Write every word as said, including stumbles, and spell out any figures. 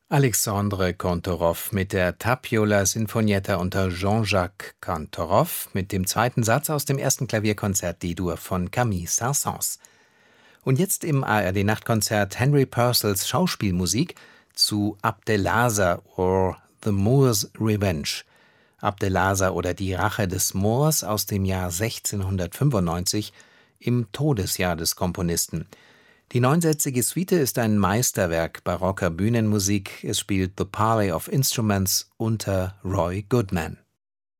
Alexandre Kantorov mit der Tapiola Sinfonietta unter Jean-Jacques Kantorov mit dem zweiten Satz aus dem ersten Klavierkonzert D-Dur von Camille Saint-Saëns. Und jetzt im A R D-Nachtkonzert Henry Purcells Schauspielmusik zu Abdelasa or The Moor's Revenge. Abdelasa oder die Rache des Moors aus dem Jahr sechzehnhundertfünfundneunzig, im Todesjahr des Komponisten. Die neunsätzige Suite ist ein Meisterwerk barocker Bühnenmusik. Es spielt The Parley of Instruments unter Roy Goodman.